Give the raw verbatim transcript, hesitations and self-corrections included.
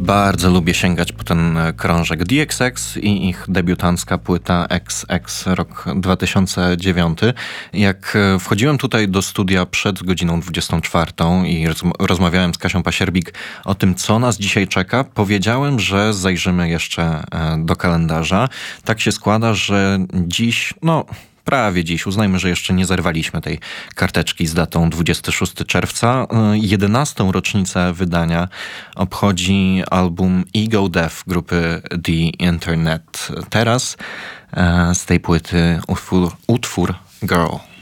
Bardzo lubię sięgać po ten krążek D X X i ich debiutancka płyta X X, rok dwa tysiące dziewiąty. Jak wchodziłem tutaj do studia przed godziną dwudziestą czwartą i roz- rozmawiałem z Kasią Pasierbik o tym, co nas dzisiaj czeka, powiedziałem, że zajrzymy jeszcze do kalendarza. Tak się składa, że dziś, no... Prawie dziś. Uznajmy, że jeszcze nie zerwaliśmy tej karteczki z datą dwudziestego szóstego czerwca. jedenastą rocznicę wydania obchodzi album Ego Death grupy The Internet. Teraz z tej płyty utwór, utwór Girl.